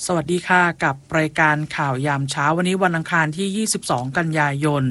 สวัสดีค่ะกับรายการข่าวยามเช้าวันนี้วันอังคารที่22กันยายน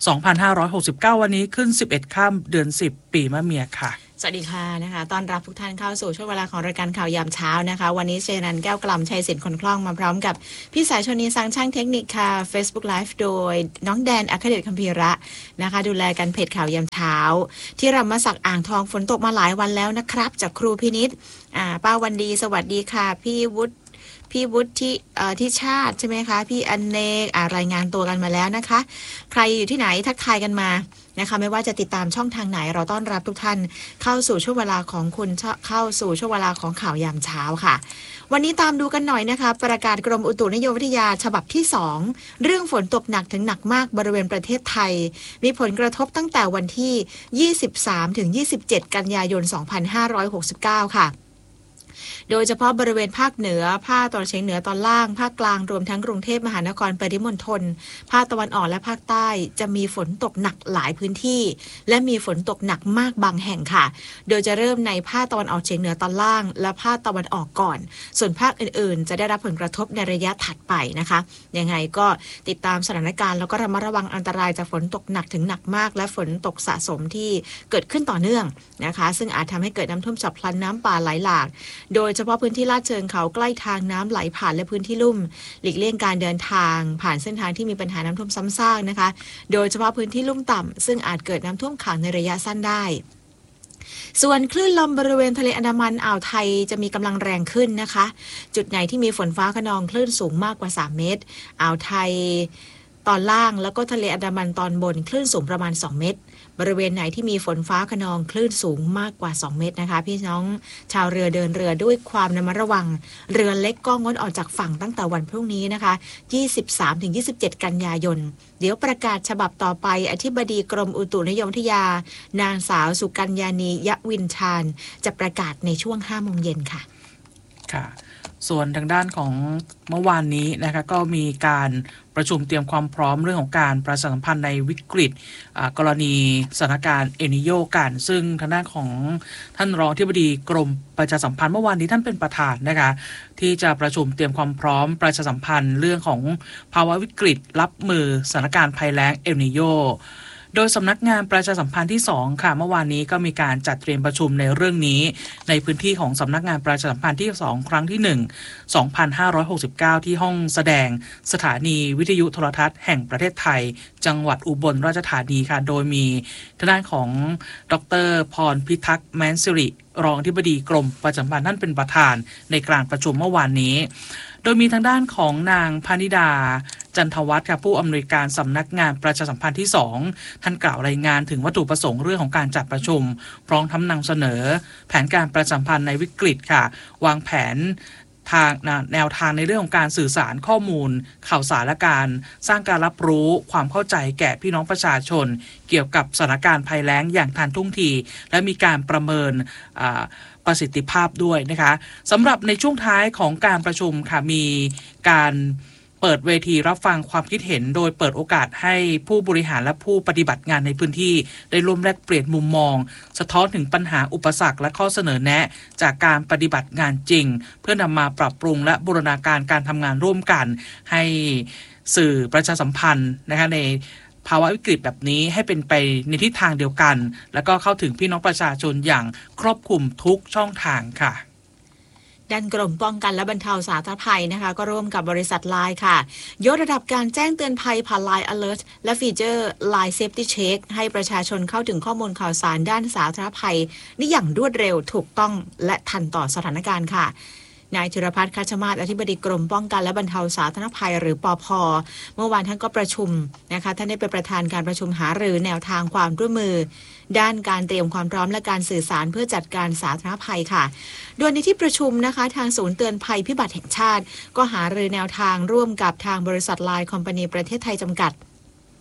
2569วันนี้ขึ้น11ค่ำเดือน10ปีมะเมียค่ะสวัสดีค่ะนะคะต้อนรับทุกท่านเข้าสู่ช่วงเวลาของรายการข่าวยามเช้านะคะวันนี้เชนันแก้วกล่ำชัยศิลป์คนคล่องมาพร้อมกับพี่สายชนีสังช่างเทคนิคค่ะ Facebook Live โดยน้องแดนอัครเดชคัมภีระนะคะดูแลกันเพจข่าวยามเช้าที่รำมาสักอ่างทองฝนตกมาหลายวันแล้วนะครับจากครูพินิษป้าวันดีสวัสดีค่ะพี่วุฒิที่ชาติใช่ไหมคะพี่อเนกรายงานตัวกันมาแล้วนะคะใครอยู่ที่ไหนทักทายกันมานะคะไม่ว่าจะติดตามช่องทางไหนเราต้อนรับทุกท่านเข้าสู่ช่วงเวลาของคุณเข้าสู่ช่วงเวลาของข่าวยามเช้าค่ะวันนี้ตามดูกันหน่อยนะคะประกาศกรมอุตุนิยมวิทยาฉบับที่2เรื่องฝนตกหนักถึงหนักมากบริเวณประเทศไทยมีผลกระทบตั้งแต่วันที่23-27กันยายน2569ค่ะโดยเฉพาะบริเวณภาคเหนือภาคตะวันออกเฉียงเหนือตอนล่างภาคกลางรวมทั้งกรุงเทพมหานครปริมณฑลภาคตะวันออกและภาคใต้จะมีฝนตกหนักหลายพื้นที่และมีฝนตกหนักมากบางแห่งค่ะโดยจะเริ่มในภาคตะวันออกเฉียงเหนือตอนล่างและภาคตะวันออกก่อนส่วนภาคอื่นๆจะได้รับผลกระทบในระยะถัดไปนะคะยังไงก็ติดตามสถานการณ์แล้วก็ระมัดระวังอันตรายจากฝนตกหนักถึงหนักมากและฝนตกสะสมที่เกิดขึ้นต่อเนื่องนะคะซึ่งอาจทำให้เกิดน้ำท่วมฉับพลันน้ำป่าไหลหลากโดยเฉพาะพื้นที่ลาดเชิงเขาใกล้ทางน้ำไหลผ่านและพื้นที่ลุ่มหลีกเลี่ยงการเดินทางผ่านเส้นทางที่มีปัญหาน้ำท่วมซ้ำซากนะคะโดยเฉพาะพื้นที่ลุ่มต่ำซึ่งอาจเกิดน้ำท่วมขังในระยะสั้นได้ส่วนคลื่นลมบริเวณทะเลอันดามันอ่าวไทยจะมีกำลังแรงขึ้นนะคะจุดไหนที่มีฝนฟ้าคะนองคลื่นสูงมากกว่า3เมตรอ่าวไทยตอนล่างแล้วก็ทะเลอันดามันตอนบนคลื่นสูงประมาณ2เมตรบริเวณไหนที่มีฝนฟ้าคะนองคลื่นสูงมากกว่า2เมตรนะคะพี่น้องชาวเรือเดินเรือด้วยความระมัดระวังเรือเล็กก็งดออกจากฝั่งตั้งแต่วันพรุ่งนี้นะคะ23-27กันยายนเดี๋ยวประกาศฉบับต่อไปอธิบดีกรมอุตุนิยมวิทยานางสาวสุกัญญานียะวินชาญจะประกาศในช่วง 5 โมงเย็นค่ะค่ะส่วนทางด้านของเมื่อวานนี้นะคะก็มีการประชุมเตรียมความพร้อมเรื่องของการประชาสัมพันธ์ในวิกฤตกรณีสถานการณ์เอลนิโญกันซึ่งทางด้านของท่านรองอธิบดีกรมประชาสัมพันธ์เมื่อวานนี้ท่านเป็นประธานนะคะที่จะประชุมเตรียมความพร้อมประชาสัมพันธ์เรื่องของภาวะวิกฤตรับมือสถานการณ์ภัยแล้งเอลนิโญโดยสำนักงานประชาสัมพันธ์ที่2ค่ะเมื่อวานนี้ก็มีการจัดเตรียมประชุมในเรื่องนี้ในพื้นที่ของสำนักงานประชาสัมพันธ์ที่2ครั้งที่1 2569ที่ห้องแสดงสถานีวิทยุโทรทัศน์แห่งประเทศไทยจังหวัดอุบลราชธานีค่ะโดยมีทางด้านของดร.พรพิทักษ์แม้นสิริรองอธิบดีกรมประชาสัมพันธ์ท่านเป็นประธานในการประชุมเมื่อวานนี้โดยมีทางด้านของนางพนิดาจันทวัฒน์ค่ะผู้อำนวยการสำนักงานประชาสัมพันธ์ที่2ท่านกล่าวรายงานถึงวัตถุประสงค์เรื่องของการจัดประชุมพร้อมทั้งนำเสนอแผนการประชาสัมพันธ์ในวิกฤตค่ะวางแผนทางแนวทางในเรื่องของการสื่อสารข้อมูลข่าวสารและการสร้างการรับรู้ความเข้าใจแก่พี่น้องประชาชนเกี่ยวกับสถานการณ์ภัยแล้งอย่างทันท่วงทีและมีการประเมินประสิทธิภาพด้วยนะคะสำหรับในช่วงท้ายของการประชุมค่ะมีการเปิดเวทีรับฟังความคิดเห็นโดยเปิดโอกาสให้ผู้บริหารและผู้ปฏิบัติงานในพื้นที่ได้ร่วมแลกเปลี่ยนมุมมองสะท้อนถึงปัญหาอุปสรรคและข้อเสนอแนะจากการปฏิบัติงานจริงเพื่อนำมาปรับปรุงและบูรณาการการทำงานร่วมกันให้สื่อประชาสัมพันธ์นะคะในภาวะวิกฤตแบบนี้ให้เป็นไปในทิศทางเดียวกันแล้วก็เข้าถึงพี่น้องประชาชนอย่างครอบคลุมทุกช่องทางค่ะด้านกรมป้องกันและบรรเทาสาธารณภัยนะคะก็ร่วมกับบริษัทไลน์ค่ะยกระดับการแจ้งเตือนภัยผ่าน Line Alert และฟีเจอร์ Line Safety Check ให้ประชาชนเข้าถึงข้อมูลข่าวสารด้านสาธารณภัยได้อย่างรวดเร็วถูกต้องและทันต่อสถานการณ์ค่ะนายธีรพัฒน์ คัชมาศอธิบดีกรมป้องกันและบรรเทาสาธารณภัยหรือปภ.เมื่อวานท่านก็ประชุมนะคะท่านได้เป็นประธานการประชุมหารือแนวทางความร่วมมือด้านการเตรียมความพร้อมและการสื่อสารเพื่อจัดการสาธารณภัยค่ะโดยในที่ประชุมนะคะทางศูนย์เตือนภัยพิบัติแห่งชาติก็หารือแนวทางร่วมกับทางบริษัทไลน์คอมพานีประเทศไทยจำกัด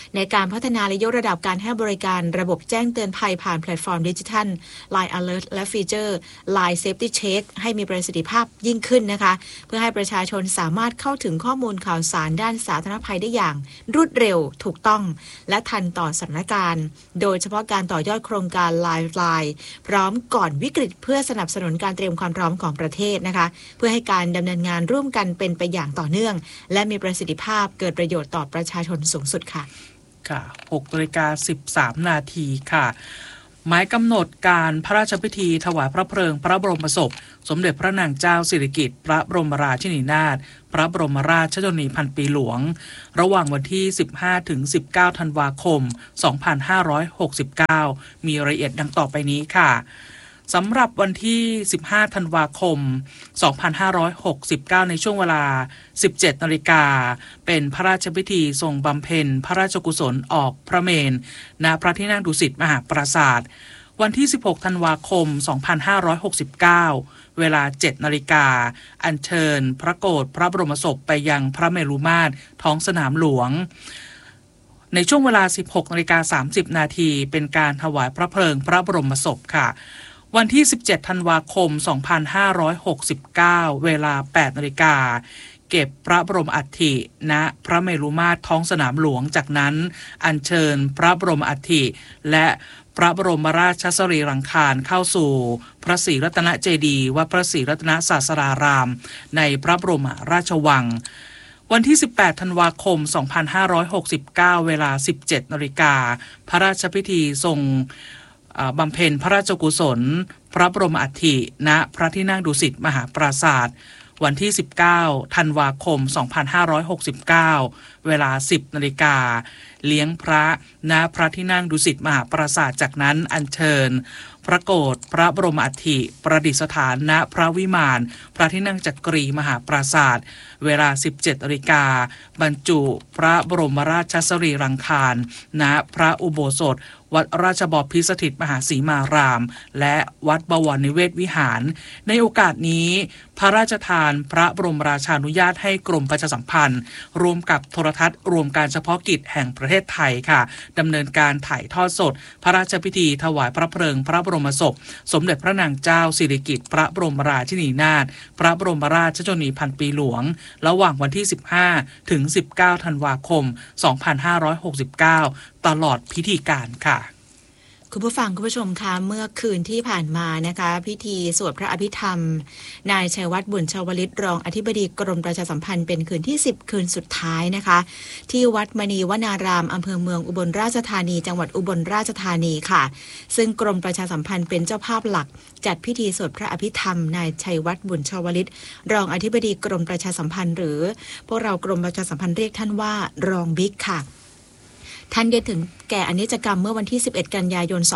ในการพัฒนาและยกระดับการให้บริการระบบแจ้งเตือนภัยผ่านแพลตฟอร์มดิจิทัล Line Alert และฟีเจอร์ Line Safety Check ให้มีประสิทธิภาพยิ่งขึ้นนะคะเพื่อให้ประชาชนสามารถเข้าถึงข้อมูลข่าวสารด้านสาธารณภัยได้อย่างรวดเร็วถูกต้องและทันต่อสถานการณ์โดยเฉพาะการต่อยอดโครงการ Lifeline พร้อมก่อนวิกฤตเพื่อสนับสนุนการเตรียมความพร้อมของประเทศนะคะเพื่อให้การดำเนินงานร่วมกันเป็นไปอย่างต่อเนื่องและมีประสิทธิภาพเกิดประโยชน์ต่อประชาชนสูงสุดค่ะค่ะ 6:13 นาทีค่ะหมายกำหนดการพระราชพิธีถวายพระเพลิงพระบรมศพสมเด็จพระนางเจ้าสิริกิติ์พระบรมราชินีนาถพระบรมราชชนนีพันปีหลวงระหว่างวันที่ 15-19 ธันวาคม 2569 มีรายละเอียดดังต่อไปนี้ค่ะสำหรับวันที่ 15 ธันวาคม 2569 ในช่วงเวลา 17 นาฬิกาเป็นพระราชพิธีทรงบำเพ็ญพระราชกุศลออกพระเมรุณพระที่นั่งดุสิตมหาปราสาทวันที่ 16 ธันวาคม 2569 เวลา 7 นาฬิกาอัญเชิญพระโกฐพระบรมศพไปยังพระเมรุมาตรท้องสนามหลวงในช่วงเวลา 16:30 นาทีเป็นการถวายพระเพลิงพระบรมศพค่ะวันที่ 17 ธันวาคม 2569 เวลา 8 นาฬิกาเก็บพระบรมอัฐิณพระเมรุมาตรท้องสนามหลวงจากนั้นอัญเชิญพระบรมอัฐิและพระบรมราชสรีรังคารเข้าสู่พระศรีรัตนเจดีย์วัดพระศรีรัตนศาสดารามในพระบรมราชวังวันที่ 18 ธันวาคม 2569 เวลา 17 นาฬิกาพระราชพิธีทรงบำเพ็ญพระราชกุศลพระบรมอัฐิณพระที่นั่งดุสิตมหาปราสาทวันที่ 19 ธันวาคม 2569 เวลา 10 นาฬิกาเลี้ยงพระณพระที่นั่งดุสิตมหาปราสาทจากนั้นอัญเชิญพระโกฐพระบรมอัฐิประดิษฐานณพระวิมานพระที่นั่งจักรีมหาปราสาทเวลา 17 นาฬิกาบรรจุพระบรมราชสรีรังคารณพระอุโบสถวัดราชบพิสถิตมหาสีมารามและวัดบวรนิเวศวิหารในโอกาสนี้พระราชทานพระบรมราชานุญาตให้กรมประชาสัมพันธ์ร่วมกับโทรทัศน์รวมการเฉพาะกิจแห่งประเทศไทยค่ะดำเนินการถ่ายทอดสดพระราชพิธีถวายพระเพลิงพระบรมศพสมเด็จพระนางเจ้าสิริกิติ์พระบรมราชินีนาถพระบรมราชชนนีพันปีหลวงระหว่างวันที่ 15 ถึง 19 ธันวาคม 2569 ตลอดพิธีการค่ะคุณผู้ฟังคุณผู้ชมคะเมื่อคืนที่ผ่านมานะคะพิธีสวดพระอภิธรรมนายชัยวัฒน์บุญชวลิตรองอธิบดีกรมประชาสัมพันธ์เป็นคืนที่10คืนสุดท้ายนะคะที่วัดมณีวนารามอำเภอเมืองอุบลราชธานีจังหวัดอุบลราชธานีค่ะซึ่งกรมประชาสัมพันธ์เป็นเจ้าภาพหลักจัดพิธีสวดพระอภิธรรมนายชัยวัฒน์บุญชวลิตรองอธิบดีกรมประชาสัมพันธ์หรือพวกเรากรมประชาสัมพันธ์เรียกท่านว่ารองบิ๊กค่ะท่านได้ถึงแก่อนิจกรรมเมื่อวันที่ 11 กันยายน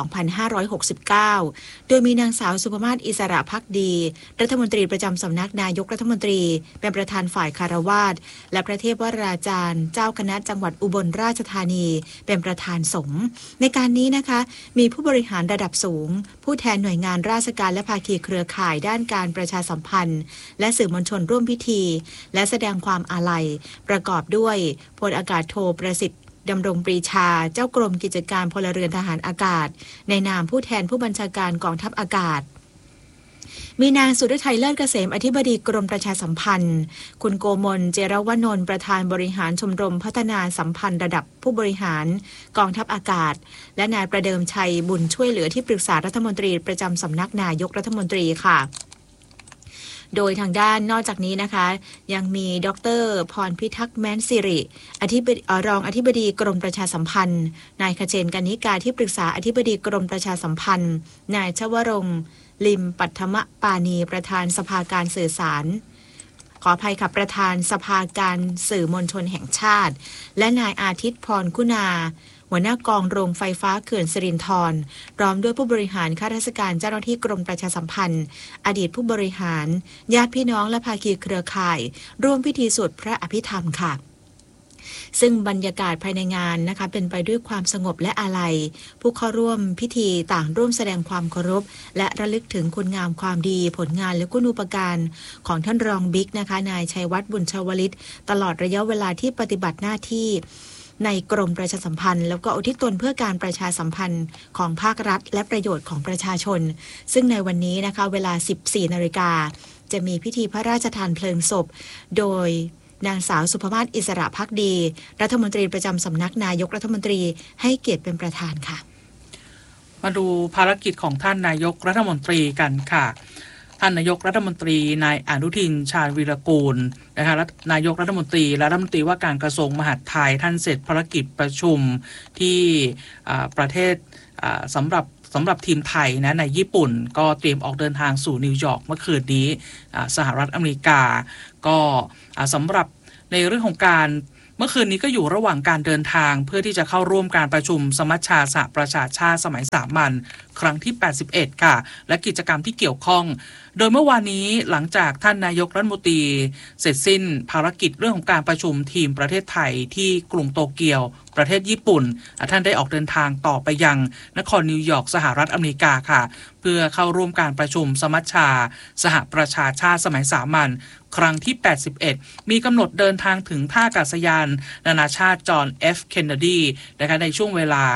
2569 โดยมีนางสาวสุภมาศอิสระภักดีรัฐมนตรีประจำสำนักนายกรัฐมนตรีเป็นประธานฝ่ายคารวาสและพระเทพวราจารย์เจ้าคณะจังหวัดอุบลราชธานีเป็นประธานสงฆ์ในการนี้นะคะมีผู้บริหารระดับสูงผู้แทนหน่วยงานราชการและภาคีเครือข่ายด้านการประชาสัมพันธ์และสื่อมวลชนร่วมพิธีและแสดงความอาลัยประกอบด้วยพลอากาศโทประสิทธิ์ดำรงปรีชาเจ้ากรมกิจการพลเรือนทหารอากาศในนามผู้แทนผู้บัญชาการกองทัพอากาศมีนางสุฤทัยเลิศเกษมอธิบดีกรมประชาสัมพันธ์คุณโกมลเจรวนนท์ประธานบริหารชมรมพัฒนาสัมพันธ์ระดับผู้บริหารกองทัพอากาศและนายประเดิมชัยบุญช่วยเหลือที่ปรึกษารัฐมนตรีประจำสำนักนายกรัฐมนตรีค่ะโดยทางด้านนอกจากนี้นะคะยังมีดร.พรพิทักษ์แม้นสิริรองอธิบดีกรมประชาสัมพันธ์นายขเชนกนิกาที่ปรึกษาอธิบดีกรมประชาสัมพันธ์นายชวรงค์ลิมปัทมปานีประธานสภาการสื่อสารขออภัยค่ะประธานสภาการสื่อมวลชนแห่งชาติและนายอาทิตย์พรคุณาหัวหน้ากองโรงไฟฟ้าเขื่อนสิรินธรพร้อมด้วยผู้บริหารข้าราชการเจ้าหน้าที่กรมประชาสัมพันธ์อดีตผู้บริหารญาติพี่น้องและภาคีเครือข่ายร่วมพิธีสวดพระอภิธรรมค่ะซึ่งบรรยากาศภายในงานนะคะเป็นไปด้วยความสงบและอาลัยผู้เข้าร่วมพิธีต่างร่วมแสดงความเคารพและระลึกถึงคุณงามความดีผลงานและคุณูปการของท่านรองบิ๊กนะคะนายชัยวัฒน์บุญชวลิตตลอดระยะเวลาที่ปฏิบัติหน้าที่ในกรมประชาสัมพันธ์แล้วก็อุทิศตนเพื่อการประชาสัมพันธ์ของภาครัฐและประโยชน์ของประชาชนซึ่งในวันนี้นะคะเวลา 14 นาฬิกาจะมีพิธีพระราชทานเพลิงศพโดยนางสาวสุภมาศอิสระภักดีรัฐมนตรีประจำสำนักนายกรัฐมนตรีให้เกียรติเป็นประธานค่ะมาดูภารกิจของท่านนายกรัฐมนตรีกันค่ะท่านนายกรัฐมนตรีนายอนุทินชาญวีรกูลนะคะนายกรัฐมนตรีและรัฐมนตรีว่าการกระทรวงมหาดไทยท่านเสร็จภารกิจประชุมที่ประเทศสำหรับทีมไทยนะในญี่ปุ่นก็เตรียมออกเดินทางสู่นิวยอร์กเมื่อคืนนี้สหรัฐอเมริกาก็สำหรับในเรื่องของการเมื่อคืนนี้ก็อยู่ระหว่างการเดินทางเพื่อที่จะเข้าร่วมการประชุมสมัชชาสหประชาชาติสมัยสามัญครั้งที่ 81 ค่ะและกิจกรรมที่เกี่ยวข้องโดยเมื่อวานนี้หลังจากท่านนายกรัฐมนตรีเสร็จสิ้นภารกิจเรื่องของการประชุมทีมประเทศไทยที่กรุงโตเกียวประเทศญี่ปุ่นท่านได้ออกเดินทางต่อไปยังนครนิวยอร์กสหรัฐอเมริกาค่ะเพื่อเข้าร่วมการประชุมสมัชชาสหประชาชาติสมัยสามัญครั้งที่ 81 มีกำหนดเดินทางถึงท่าอากาศยานนานาชาติจอห์น F. เคนเนดีนะคะในช่วงเวลา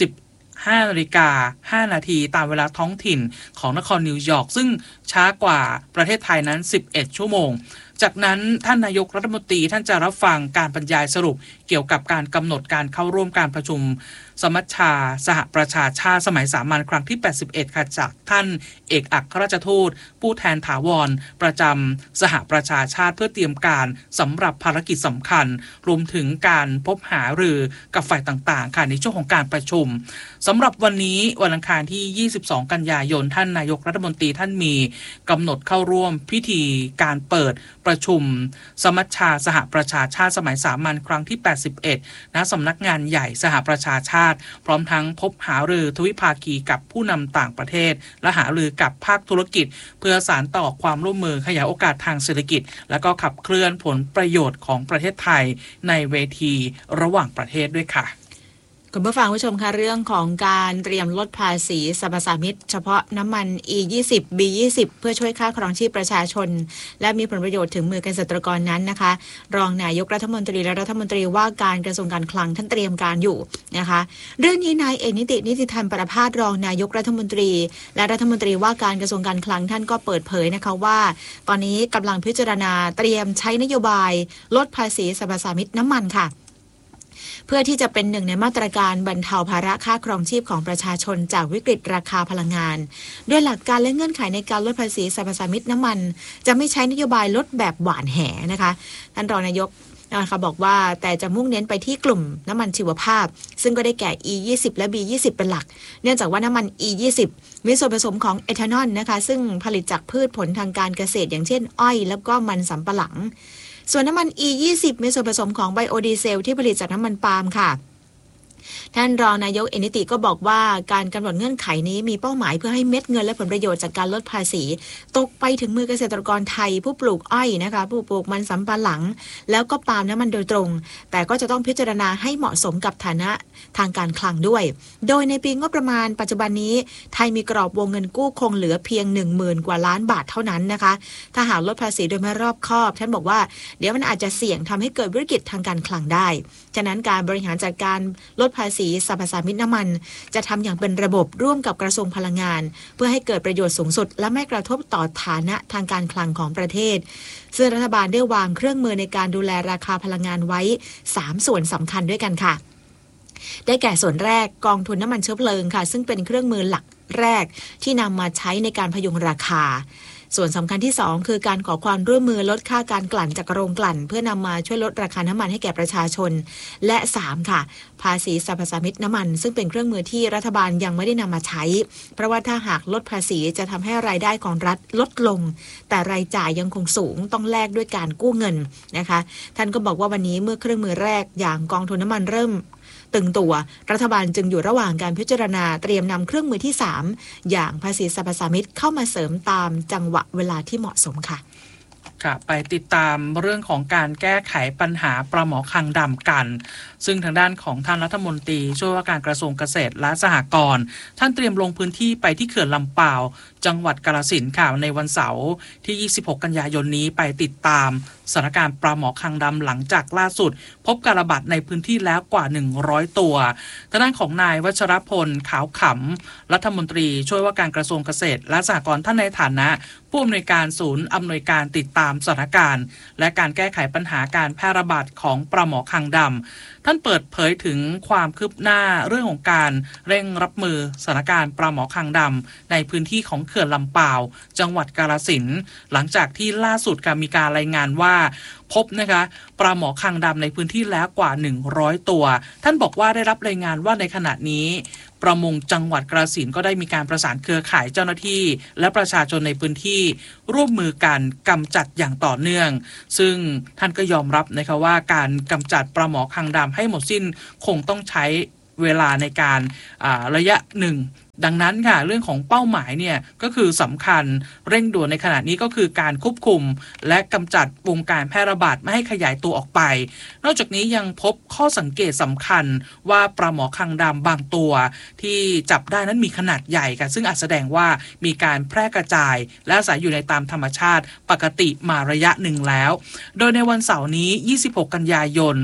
15:05 นาทีตามเวลาท้องถิ่นของนครนิวยอร์กซึ่งช้ากว่าประเทศไทยนั้น11ชั่วโมงจากนั้นท่านนายกรัฐมนตรีท่านจะรับฟังการบรรยายสรุปเกี่ยวกับการกำหนดการเข้าร่วมการประชุมสมัชชาสหประชาชาติสมัยสามัญครั้งที่ 81 ค่ะจากท่านเอกอัครราชทูตผู้แทนถาวรประจำสหประชาชาติเพื่อเตรียมการสำหรับภารกิจสำคัญรวมถึงการพบหารือกับฝ่ายต่างๆค่ะในช่วงของการประชุมสำหรับวันนี้วันอังคารที่ 22 กันยายนท่านนายกรัฐมนตรีท่านมีกำหนดเข้าร่วมพิธีการเปิดประชุมสมัชชาสหประชาชาติสมัยสามัญครั้งที่ 81 ณ สำนักงานใหญ่สหประชาชาติพร้อมทั้งพบหารือทวิภาคีกับผู้นำต่างประเทศและหารือกับภาคธุรกิจเพื่อสานต่อความร่วมมือขยายโอกาสทางเศรษฐกิจและก็ขับเคลื่อนผลประโยชน์ของประเทศไทยในเวทีระหว่างประเทศด้วยค่ะคุณผู้ฟังผู้ชมคะเรื่องของการเตรียมลดภาษีสรรพสามิตเฉพาะน้ำมัน E20 B20 เพื่อช่วยค่าครองชีพประชาชนและมีผลประโยชน์ถึงมือเกษตรกรนั้นนะคะรองนายกรัฐมนตรีและรัฐมนตรีว่าการกระทรวงการคลังท่านเตรียมการอยู่นะคะเรื่องนี้นายเอกนิติธรรมประภาสรองนายกรัฐมนตรีและรัฐมนตรีว่าการกระทรวงการคลังท่านก็เปิดเผยนะคะว่าตอนนี้กำลังพิจารณาเตรียมใช้นโยบายลดภาษีสรรพสามิตน้ำมันค่ะเพื่อที่จะเป็นหนึ่งในมาตรการบรรเทาภาระค่าครองชีพของประชาชนจากวิกฤตราคาพลังงานด้วยหลักการและเงื่อนไขในการลดภาษีสรรพสามิตน้ำมันจะไม่ใช้นโยบายลดแบบหวานแหนะคะท่านรองนายกนะคะบอกว่าแต่จะมุ่งเน้นไปที่กลุ่มน้ำมันชีวภาพซึ่งก็ได้แก่ E20 และ B20 เป็นหลักเนื่องจากว่าน้ำมัน E20 มีส่วนผสมของเอทานอลนะคะซึ่งผลิตจากพืชผลทางการเกษตรอย่างเช่นอ้อยแล้วก็มันสำปะหลังส่วนน้ำมัน E20 มีส่วนผสมของไบโอดีเซลที่ผลิตจากน้ำมันปาล์มค่ะท่านรองนายกเอกนิติก็บอกว่าการกำหนดเงื่อนไขนี้มีเป้าหมายเพื่อให้เม็ดเงินและผลประโยชน์จากการลดภาษีตกไปถึงมือเกษตรกรไทยผู้ปลูกอ้อยนะคะผู้ปลูกมันสำปะหลังแล้วก็ปาล์มน้ำมันโดยตรงแต่ก็จะต้องพิจารณาให้เหมาะสมกับฐานะทางการคลังด้วยโดยในปีงบประมาณปัจจุบันนี้ไทยมีกรอบวงเงินกู้คงเหลือเพียง 10,000 กว่าล้านบาทเท่านั้นนะคะถ้าหากลดภาษีโดยไม่รอบคอบท่านบอกว่าเดี๋ยวมันอาจจะเสี่ยงทำให้เกิดวิกฤตทางการคลังได้ฉะนั้นการบริหารจัดการลดภาษีสรรพสามิตน้ำมันจะทำอย่างเป็นระบบร่วมกับกระทรวงพลังงานเพื่อให้เกิดประโยชน์สูงสุดและไม่กระทบต่อฐานะทางการคลังของประเทศซึ่งรัฐบาลได้วางเครื่องมือในการดูแลราคาพลังงานไว้3ส่วนสำคัญด้วยกันค่ะได้แก่ส่วนแรกกองทุนน้ำมันเชื้อเพลิงค่ะซึ่งเป็นเครื่องมือหลักแรกที่นำมาใช้ในการพยุงราคาส่วนสำคัญที่2คือการขอความร่วมมือลดค่าการกลั่นจากโรงกลั่นเพื่อนำมาช่วยลดราคาน้ำมันให้แก่ประชาชนและ3ค่ะภาษีสรรพสามิตน้ำมันซึ่งเป็นเครื่องมือที่รัฐบาลยังไม่ได้นำมาใช้เพราะว่าถ้าหากลดภาษีจะทำให้รายได้ของรัฐลดลงแต่รายจ่ายยังคงสูงต้องแลกด้วยการกู้เงินนะคะท่านก็บอกว่าวันนี้เมื่อเครื่องมือแรกอย่างกองทุนน้ำมันเริ่มตึงตัวรัฐบาลจึงอยู่ระหว่างการพิจารณาเตรียมนำเครื่องมือที่3อย่างภาษีสรรพสามิตเข้ามาเสริมตามจังหวะเวลาที่เหมาะสมค่ะค่ะไปติดตามเรื่องของการแก้ไขปัญหาปลาหมอคางดำกันซึ่งทางด้านของท่านรัฐมนตรีช่วยว่าการกระทรวงเกษตรและสหกรณ์ท่านเตรียมลงพื้นที่ไปที่เขื่อนลำปาวจังหวัดกาฬสินธุ์ค่ะในวันเสาร์ที่26กันยายนนี้ไปติดตามสถานการณ์ปลาหมอคางดำหลังจากล่าสุดพบการระบาดในพื้นที่แล้วกว่า100ตัวทางด้านของนายวัชรพลขาวขำรัฐมนตรีช่วยว่าการกระทรวงเกษตรและสหกรณ์ท่านในฐานะผู้อำนวยการศูนย์อำนวยการติดตามสถานการณ์และการแก้ไขปัญหาการแพร่ระบาดของปลาหมอคางดำท่านเปิดเผยถึงความคืบหน้าเรื่องของการเร่งรับมือสถานการณ์ปลาหมอคางดำในพื้นที่ของเขื่อนลำปาวจังหวัดกาฬสินธุ์หลังจากที่ล่าสุดมีการรายงานว่าพบนะคะปลาหมอคางดำในพื้นที่แล้วกว่า100ตัวท่านบอกว่าได้รับรายงานว่าในขณะนี้ประมงจังหวัดกาฬสินธุ์ก็ได้มีการประสานเครือข่ายเจ้าหน้าที่และประชาชนในพื้นที่ร่วมมือกันกำจัดอย่างต่อเนื่องซึ่งท่านก็ยอมรับนะคะว่าการกำจัดปลาหมอคางดำให้หมดสิ้นคงต้องใช้เวลาในการระยะหนึ่งดังนั้นค่ะเรื่องของเป้าหมายเนี่ยก็คือสำคัญเร่งด่วนในขณะนี้ก็คือการควบคุมและกำจัดวงการแพร่ระบาดไม่ให้ขยายตัวออกไปนอกจากนี้ยังพบข้อสังเกตสำคัญว่าปลาหมอคางดำบางตัวที่จับได้นั้นมีขนาดใหญ่ค่ะซึ่งอาจแสดงว่ามีการแพร่กระจายและอาศัยอยู่ในตามธรรมชาติปกติมาระยะหนึ่งแล้วโดยในวันเสาร์นี้26กันยายน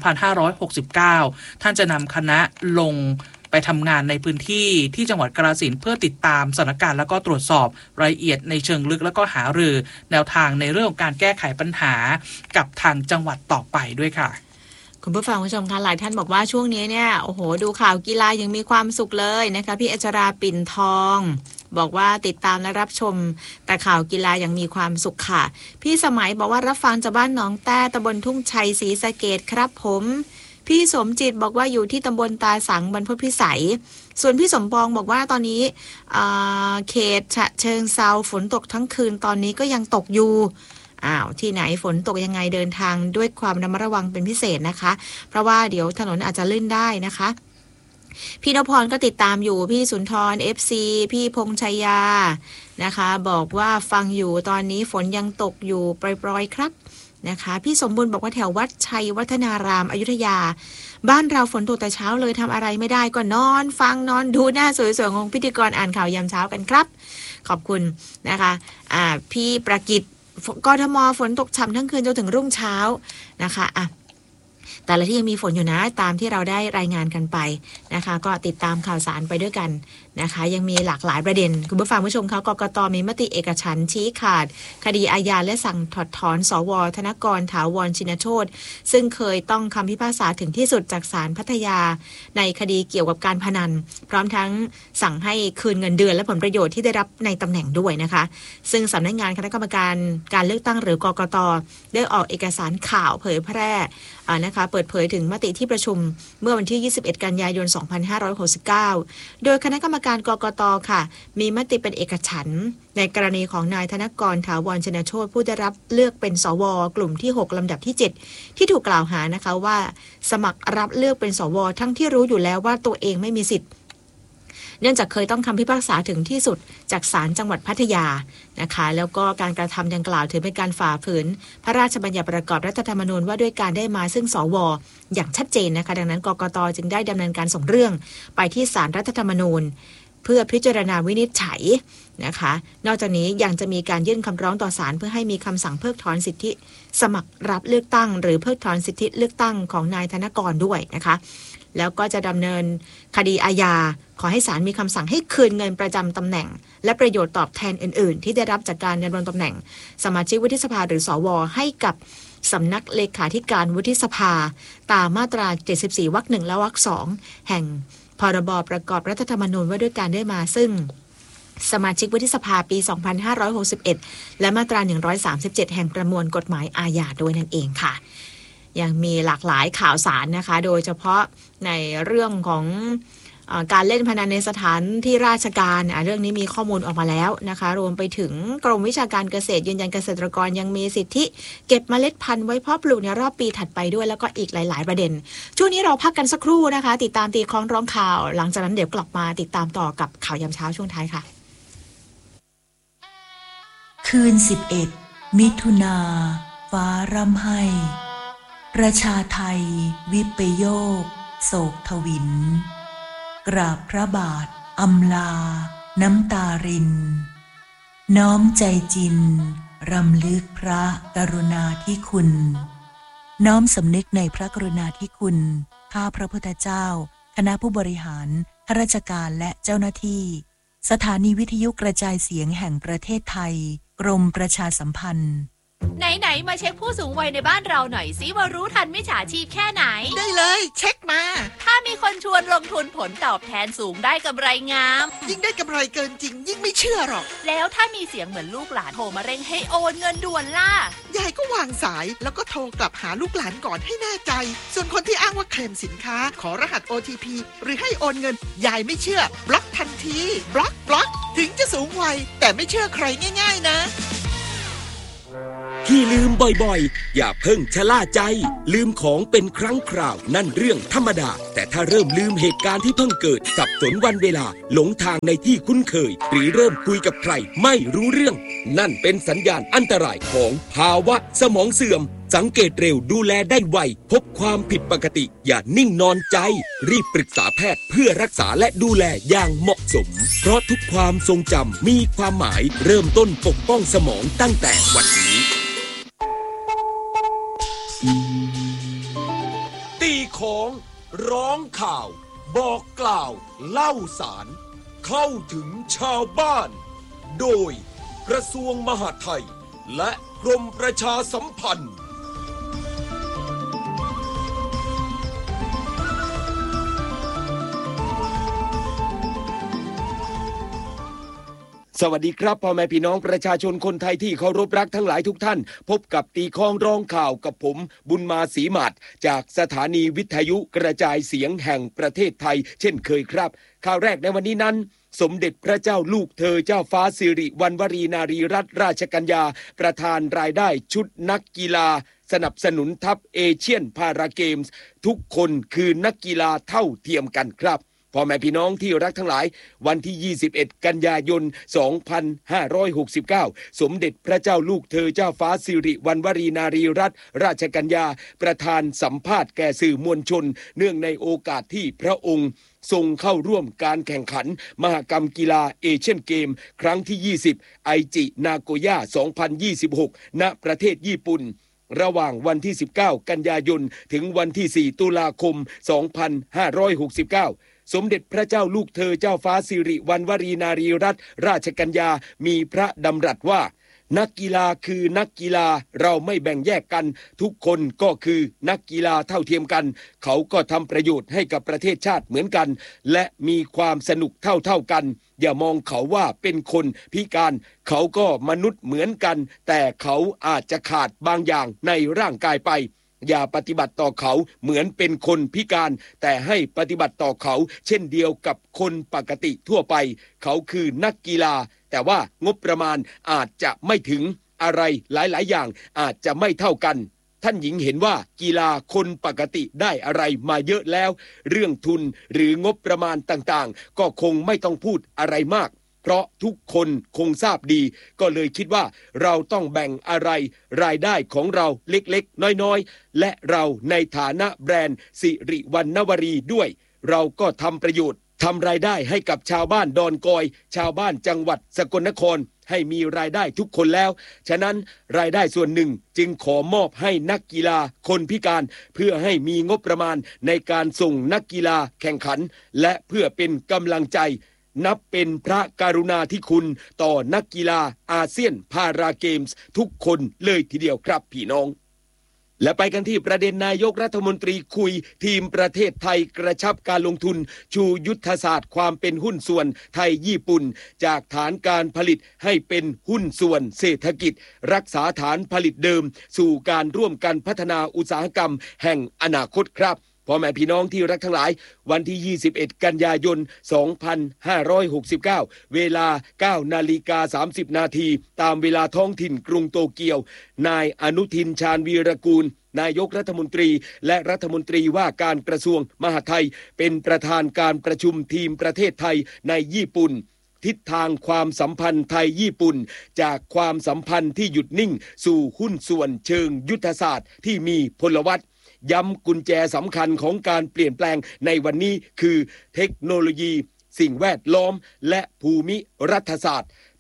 2569ท่านจะนำคณะลงไปทำงานในพื้นที่ที่จังหวัดกาฬสินธุ์เพื่อติดตามสถานการณ์แล้วก็ตรวจสอบรายละเอียดในเชิงลึกแล้วก็หารือแนวทางในเรื่องของการแก้ไขปัญหากับทางจังหวัดต่อไปด้วยค่ะคุณผู้ฟังผู้ชมคะหลายท่านบอกว่าช่วงนี้เนี่ยโอ้โหดูข่าวกีฬายังมีความสุขเลยนะคะพี่อัชราปิ่นทองบอกว่าติดตามและรับชมแต่ข่าวกีฬายังมีความสุขค่ะพี่สมัยบอกว่ารับฟังจากบ้านหนองแต้ตำบลทุ่งชัยศรีสะเกษครับผมพี่สมจิตบอกว่าอยู่ที่ตำบลตาสังบรรพตพิสัยส่วนพี่สมปองบอกว่าตอนนี้เขตฉะเชิงเซาฝนตกทั้งคืนตอนนี้ก็ยังตกอยู่ที่ไหนฝนตกยังไงเดินทางด้วยความระมัดระวังเป็นพิเศษนะคะเพราะว่าเดี๋ยวถนนอาจจะลื่นได้นะคะพี่นพพรก็ติดตามอยู่พี่สุนทร FC พี่พงษ์ชัยยานะคะบอกว่าฟังอยู่ตอนนี้ฝนยังตกอยู่ปล่อยๆครับนะคะพี่สมบูรณ์บอกว่าแถววัดชัยวัฒนารามอยุธยาบ้านเราฝนตกแต่เช้าเลยทำอะไรไม่ได้ก็นอนฟังนอนดูหน้าสวยๆของพิธีกรอ่านข่าวยามเช้ากันครับขอบคุณนะคะพี่ประกิตกทมฝนตกฉ่ำทั้งคืนจนถึงรุ่งเช้านะคะแต่ละที่ยังมีฝนอยู่นะตามที่เราได้รายงานกันไปนะคะก็ติดตามข่าวสารไปด้วยกันนะคะยังมีหลากหลายประเด็นคุณผู้ฟังผู้ชมคะกกต.มีมติเอกฉันท์ชี้ขาดคดีอาญาและสั่งถอดถอนสว.ธนกรถาวรชินโชติซึ่งเคยต้องคำพิพากษาถึงที่สุดจากศาลพัทยาในคดีเกี่ยวกับการพนันพร้อมทั้งสั่งให้คืนเงินเดือนและผลประโยชน์ที่ได้รับในตำแหน่งด้วยนะคะซึ่งสำนักงานคณะกรรมการการเลือกตั้งหรือกกต.ได้ออกเอกสารข่าวเผยแพร่นะคะเปิดเผยถึงมติที่ประชุมเมื่อวันที่21กันยายน2569โดยคณะกรรมการกกต.ค่ะมีมติเป็นเอกฉันท์ในกรณีของนายธนกรถาวรชินโชติผู้ได้รับเลือกเป็นสว.กลุ่มที่6ลำดับที่7ที่ถูกกล่าวหานะคะว่าสมัครรับเลือกเป็นสว.ทั้งที่รู้อยู่แล้วว่าตัวเองไม่มีสิทธิ์เนื่องจากเคยต้องคำพิพากษาถึงที่สุดจากศาลจังหวัดพัทยานะคะแล้วก็การกระทำดังกล่าวถือเป็นการฝ่าฝืนพระราชบัญญัติประกอบรัฐธรรมนูญว่าด้วยการได้มาซึ่งสว.อย่างชัดเจนนะคะดังนั้นกกต.จึงได้ดำเนินการส่งเรื่องไปที่ศาลรัฐธรรมนูญเพื่อพิจารณาวินิจฉัยนะคะนอกจากนี้ยังจะมีการยื่นคำร้องต่อศาลเพื่อให้มีคำสั่งเพิกถอนสิทธิสมัครรับเลือกตั้งหรือเพิกถอนสิทธิเลือกตั้งของนายธนกรด้วยนะคะแล้วก็จะดำเนินคดีอาญาขอให้ศาลมีคำสั่งให้คืนเงินประจำตำแหน่งและประโยชน์ตอบแทนอื่นๆที่ได้รับจากการดำรงตำแหน่งสมาชิกวุฒิสภาหรือสว.ให้กับสำนักเลขาธิการวุฒิสภาตามมาตรา74วรรค 1และวรรค 2แห่งพรบประกอบรัฐธรรมนูญว่าด้วยการได้มาซึ่งสมาชิกวุฒิสภาปี2561และมาตรา137แห่งประมวลกฎหมายอาญาด้วยนั่นเองค่ะยังมีหลากหลายข่าวสารนะคะโดยเฉพาะในเรื่องของการเล่นพนันในสถานที่ราชการเรื่องนี้มีข้อมูลออกมาแล้วนะคะรวมไปถึงกรมวิชาการเกษตรยืนยันเกษตรกรยังมีสิทธิเก็บเมล็ดพันธุ์ไว้เพาะปลูกในรอบปีถัดไปด้วยแล้วก็อีกหลายๆประเด็นช่วงนี้เราพักกันสักครู่นะคะติดตามตีคล้องร้องข่าวหลังจากนั้นเดี๋ยวกลับมาติดตามต่อกับข่าวยามเช้าช่วงท้ายค่ะคืน11มิถุนาฟ้าร่ำไห้ประชาไทยวิปโยคโศกทวินกราบพระบาทอำลาน้ำตารินน้อมใจจริงรำลึกพระกรุณาธิคุณน้อมสำนึกในพระกรุณาธิคุณข้าพระพุทธเจ้าคณะผู้บริหารข้าราชการและเจ้าหน้าที่สถานีวิทยุกระจายเสียงแห่งประเทศไทยกรมประชาสัมพันธ์ไหนมาเช็คผู้สูงวัยในบ้านเราหน่อยสิว่ารู้ทันมิจฉาชีพแค่ไหนได้เลยเช็คมาถ้ามีคนชวนลงทุนผลตอบแทนสูงได้กำไรงามยิ่งได้กำไรเกินจริงยิ่งไม่เชื่อหรอกแล้วถ้ามีเสียงเหมือนลูกหลานโทรมาเร่งให้โอนเงินด่วนล่ะยายก็วางสายแล้วก็โทรกลับหาลูกหลานก่อนให้แน่ใจส่วนคนที่อ้างว่าเคลมสินค้าขอรหัส OTP หรือให้โอนเงินยายไม่เชื่อบล็อกทันทีบล็อกถึงจะสูงวัยแต่ไม่เชื่อใครง่ายๆนะที่ลืมบ่อยๆอย่าเพิ่งชะล่าใจลืมของเป็นครั้งคราวนั่นเรื่องธรรมดาแต่ถ้าเริ่มลืมเหตุการณ์ที่เพิ่งเกิดสับสนวันเวลาหลงทางในที่คุ้นเคยหรือเริ่มคุยกับใครไม่รู้เรื่องนั่นเป็นสัญญาณอันตรายของภาวะสมองเสื่อมสังเกตเร็วดูแลได้ไวพบความผิดปกติอย่านิ่งนอนใจรีบปรึกษาแพทย์เพื่อรักษาและดูแลอย่างเหมาะสมเพราะทุกความทรงจำมีความหมายเริ่มต้นปกป้องสมองตั้งแต่วันนี้ตีของร้องข่าวบอกกล่าวเล่าสารเข้าถึงชาวบ้านโดยกระทรวงมหาดไทยและกรมประชาสัมพันธ์สวัสดีครับพ่อแม่พี่น้องประชาชนคนไทยที่เคารพรักทั้งหลายทุกท่านพบกับตีคองร้องข่าวกับผมบุญมาศรีหมาดจากสถานีวิทยุกระจายเสียงแห่งประเทศไทยเช่นเคยครับข่าวแรกในวันนี้นั้นสมเด็จพระเจ้าลูกเธอเจ้าฟ้าสิริวัณวรีนารีรัตนราชกัญญาประธานรายได้ชุดนักกีฬาสนับสนุนทัพเอเชียนพาราเกมส์ทุกคนคือนักกีฬาเท่าเทียมกันครับพ่อแม่พี่น้องที่รักทั้งหลายวันที่21กันยายน2569สมเด็จพระเจ้าลูกเธอเจ้าฟ้าสิริวัณวรีนารีรัตนราชกัญญาประธานสัมภาษณ์แก่สื่อมวลชนเนื่องในโอกาสที่พระองค์ทรงเข้าร่วมการแข่งขันมหกรรมกีฬาเอเชียนเกมครั้งที่20ไอจินาโกย่า2026ณประเทศญี่ปุ่นระหว่างวันที่19กันยายนถึงวันที่4ตุลาคม2569สมเด็จพระเจ้าลูกเธอเจ้าฟ้าสิริวัณวรีนารีรัตนราชกัญญามีพระดำรัสว่านักกีฬาคือนักกีฬาเราไม่แบ่งแยกกันทุกคนก็คือนักกีฬาเท่าเทียมกันเขาก็ทำประโยชน์ให้กับประเทศชาติเหมือนกันและมีความสนุกเท่ากันอย่ามองเขาว่าเป็นคนพิการเขาก็มนุษย์เหมือนกันแต่เขาอาจจะขาดบางอย่างในร่างกายไปอย่าปฏิบัติต่อเขาเหมือนเป็นคนพิการแต่ให้ปฏิบัติต่อเขาเช่นเดียวกับคนปกติทั่วไปเขาคือนักกีฬาแต่ว่างบประมาณอาจจะไม่ถึงอะไรหลายๆอย่างอาจจะไม่เท่ากันท่านหญิงเห็นว่ากีฬาคนปกติได้อะไรมาเยอะแล้วเรื่องทุนหรืองบประมาณต่างๆก็คงไม่ต้องพูดอะไรมากเพราะทุกคนคงทราบดีก็เลยคิดว่าเราต้องแบ่งอะไรรายได้ของเราเล็กๆน้อยๆและเราในฐานะแบรนด์สิริวัณวรีด้วยเราก็ทำประโยชน์ทำรายได้ให้กับชาวบ้านดอนกอยชาวบ้านจังหวัดสกลนครให้มีรายได้ทุกคนแล้วฉะนั้นรายได้ส่วนหนึ่งจึงขอมอบให้นักกีฬาคนพิการเพื่อให้มีงบประมาณในการส่งนักกีฬาแข่งขันและเพื่อเป็นกำลังใจนับเป็นพระกรุณาธิคุณต่อนักกีฬาอาเซียนพาราเกมส์ทุกคนเลยทีเดียวครับพี่น้องและไปกันที่ประเด็นนายกรัฐมนตรีคุยทีมประเทศไทยกระชับการลงทุนชูยุทธศาสตร์ความเป็นหุ้นส่วนไทยญี่ปุ่นจากฐานการผลิตให้เป็นหุ้นส่วนเศรษฐกิจรักษาฐานผลิตเดิมสู่การร่วมกันพัฒนาอุตสาหกรรมแห่งอนาคตครับพ่อแม่พี่น้องที่รักทั้งหลายวันที่21กันยายน2569เวลา 9:30 นาทีตามเวลาท้องถิ่นกรุงโตเกียวนายอนุทินชาญวีรกูลนายกรัฐมนตรีและรัฐมนตรีว่าการกระทรวงมหาดไทยเป็นประธานการประชุมทีมประเทศไทยในญี่ปุ่นทิศทางความสัมพันธ์ไทยญี่ปุ่นจากความสัมพันธ์ที่หยุดนิ่งสู่หุ้นส่วนเชิงยุทธศาสตร์ที่มีพลวัตย้ำกุญแจสำคัญของการเปลี่ยนแปลงในวันนี้คือเทคโนโลยีสิ่งแวดล้อมและภูมิรัฐศาสตร์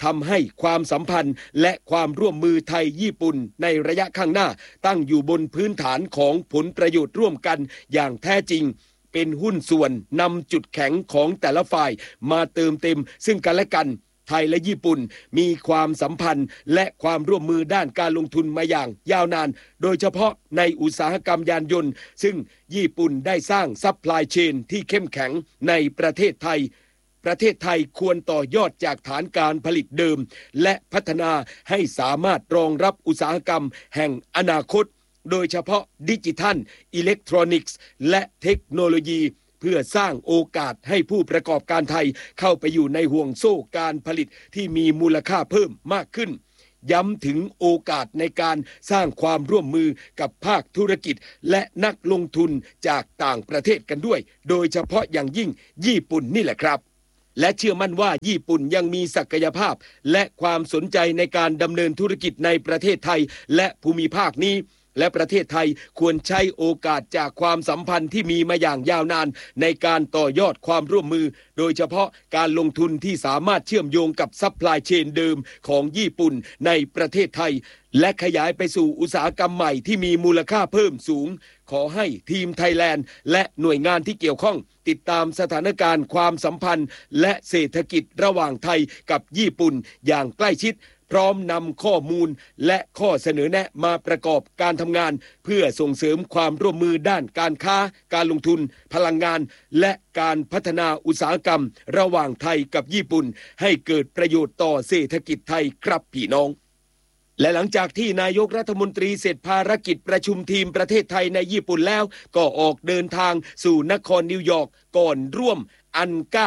ทำให้ความสัมพันธ์และความร่วมมือไทยญี่ปุ่นในระยะข้างหน้าตั้งอยู่บนพื้นฐานของผลประโยชน์ร่วมกันอย่างแท้จริงเป็นหุ้นส่วนนำจุดแข็งของแต่ละฝ่ายมาเติมเต็มซึ่งกันและกันไทยและญี่ปุ่นมีความสัมพันธ์และความร่วมมือด้านการลงทุนมาอย่างยาวนานโดยเฉพาะในอุตสาหกรรมยานยนต์ซึ่งญี่ปุ่นได้สร้างซัพพลายเชนที่เข้มแข็งในประเทศไทยควรต่อยอดจากฐานการผลิตเดิมและพัฒนาให้สามารถรองรับอุตสาหกรรมแห่งอนาคตโดยเฉพาะดิจิทัลอิเล็กทรอนิกส์และเทคโนโลยีเพื่อสร้างโอกาสให้ผู้ประกอบการไทยเข้าไปอยู่ในห่วงโซ่การผลิตที่มีมูลค่าเพิ่มมากขึ้นย้ำถึงโอกาสในการสร้างความร่วมมือกับภาคธุรกิจและนักลงทุนจากต่างประเทศกันด้วยโดยเฉพาะอย่างยิ่งญี่ปุ่นนี่แหละครับและเชื่อมั่นว่าญี่ปุ่นยังมีศักยภาพและความสนใจในการดำเนินธุรกิจในประเทศไทยและภูมิภาคนี้และประเทศไทยควรใช้โอกาสจากความสัมพันธ์ที่มีมาอย่างยาวนานในการต่อยอดความร่วมมือโดยเฉพาะการลงทุนที่สามารถเชื่อมโยงกับซัพพลายเชนเดิมของญี่ปุ่นในประเทศไทยและขยายไปสู่อุตสาหกรรมใหม่ที่มีมูลค่าเพิ่มสูงขอให้ทีมไทยแลนด์และหน่วยงานที่เกี่ยวข้องติดตามสถานการณ์ความสัมพันธ์และเศรษฐกิจระหว่างไทยกับญี่ปุ่นอย่างใกล้ชิดพร้อมนำข้อมูลและข้อเสนอแนะมาประกอบการทำงานเพื่อส่งเสริมความร่วมมือด้านการค้าการลงทุนพลังงานและการพัฒนาอุตสาหกรรมระหว่างไทยกับญี่ปุ่นให้เกิดประโยชน์ต่อเศรษฐกิจไทยครับพี่น้องและหลังจากที่นายกรัฐมนตรีเสร็จภารกิจประชุมทีมประเทศไทยในญี่ปุ่นแล้วก็ออกเดินทางสู่นครนิวยอร์กก่อนร่วมอันก้า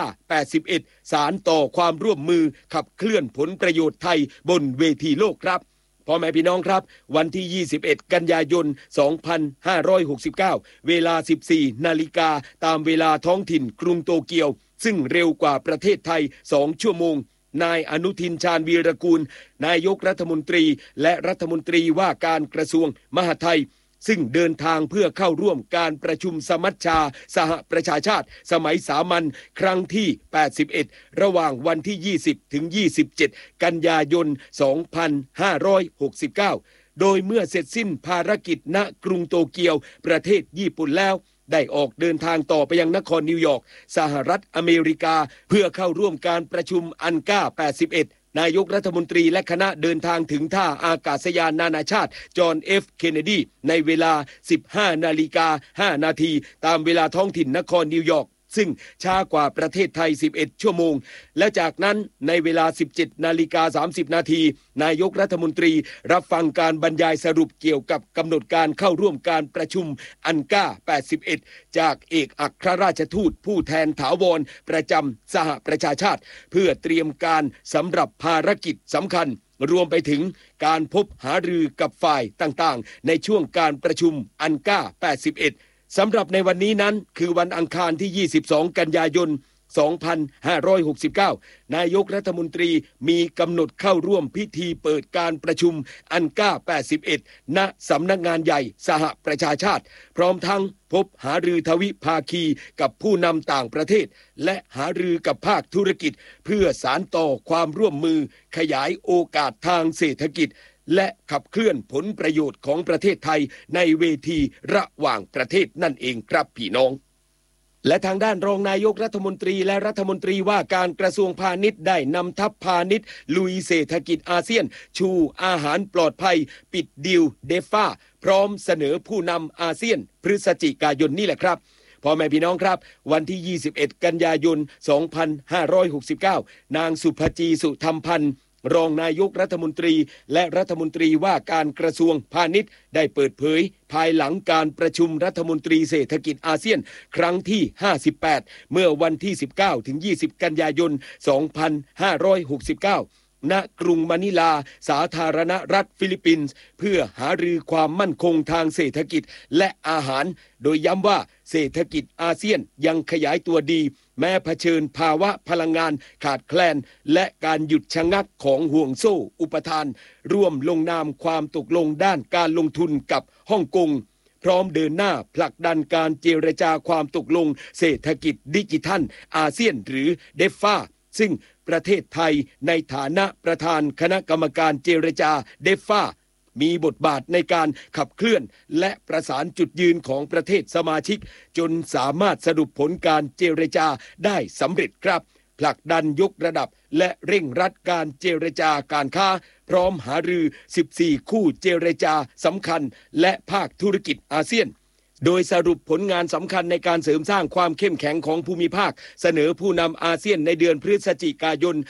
81สารต่อความร่วมมือขับเคลื่อนผลประโยชน์ไทยบนเวทีโลกครับพ่อแม่พี่น้องครับวันที่21กันยายน2569เวลา 14 นาฬิกาตามเวลาท้องถิ่นกรุงโตเกียวซึ่งเร็วกว่าประเทศไทย2ชั่วโมงนายอนุทินชาญวีรกูลนายกรัฐมนตรีและรัฐมนตรีว่าการกระทรวงมหาดไทยซึ่งเดินทางเพื่อเข้าร่วมการประชุมสมัชชาสหประชาชาติสมัยสามัญครั้งที่81ระหว่างวันที่20ถึง27กันยายน2569โดยเมื่อเสร็จสิ้นภารกิจณกรุงโตเกียวประเทศญี่ปุ่นแล้วได้ออกเดินทางต่อไปยังนครนิวยอร์กสหรัฐอเมริกาเพื่อเข้าร่วมการประชุมอันก้า81นายกรัฐมนตรีและคณะเดินทางถึงท่าอากาศยานนานาชาติจอห์น F. เคนเนดีในเวลา 15:05 นาทีตามเวลาท้องถิ่นนครนิวยอร์กซึ่งช้ากว่าประเทศไทย11ชั่วโมงและจากนั้นในเวลา 17:30 นาทีนายกรัฐมนตรีรับฟังการบรรยายสรุปเกี่ยวกับกำหนดการเข้าร่วมการประชุมอันก้า81จากเอกอัครราชทูตผู้แทนถาวรประจำสหประชาชาติเพื่อเตรียมการสำหรับภารกิจสำคัญรวมไปถึงการพบหารือกับฝ่ายต่างๆในช่วงการประชุมอันก้า81สำหรับในวันนี้นั้นคือวันอังคารที่22กันยายน2569นายกรัฐมนตรีมีกำหนดเข้าร่วมพิธีเปิดการประชุมอันก้า81ณสำนักงานใหญ่สหประชาชาติพร้อมทั้งพบหารือทวิภาคีกับผู้นำต่างประเทศและหารือกับภาคธุรกิจเพื่อสานต่อความร่วมมือขยายโอกาสทางเศรษฐกิจและขับเคลื่อนผลประโยชน์ของประเทศไทยในเวทีระหว่างประเทศนั่นเองครับพี่น้องและทางด้านรองนายกรัฐมนตรีและรัฐมนตรีว่าการกระทรวงพาณิชย์ได้นำทัพพาณิชย์ลุยเศรษฐกิจอาเซียนชูอาหารปลอดภัยปิดดีลเดฟ่าพร้อมเสนอผู้นำอาเซียนพฤศจิกายนนี่แหละครับพ่อแม่พี่น้องครับวันที่21กันยายน2569นางสุภจีสุธรรมพันธ์รองนายกรัฐมนตรีและรัฐมนตรีว่าการกระทรวงพาณิชย์ได้เปิดเผยภายหลังการประชุมรัฐมนตรีเศรษฐกิจอาเซียนครั้งที่58เมื่อวันที่19ถึง20กันยายน2569ณกรุงมะนิลาสาธารณรัฐฟิลิปปินส์เพื่อหารือความมั่นคงทางเศรษฐกิจและอาหารโดยย้ำว่าเศรษฐกิจอาเซียนยังขยายตัวดีแม้เผชิญภาวะพลังงานขาดแคลนและการหยุดชะงักของห่วงโซ่อุปทานร่วมลงนามความตกลงด้านการลงทุนกับฮ่องกงพร้อมเดินหน้าผลักดันการเจรจาความตกลงเศรษฐกิจดิจิทัลอาเซียนหรือเดฟ่าซึ่งประเทศไทยในฐานะประธานคณะกรรมการเจรจาเดฟามีบทบาทในการขับเคลื่อนและประสานจุดยืนของประเทศสมาชิกจนสามารถสรุปผลการเจรจาได้สำเร็จครับผลักดันยกระดับและเร่งรัดการเจรจาการค้าพร้อมหารือ14คู่เจรจาสำคัญและภาคธุรกิจอาเซียนโดยสรุปผลงานสำคัญในการเสริมสร้างความเข้มแข็งของภูมิภาคเสนอผู้นำอาเซียนในเดือนพฤศจิกายน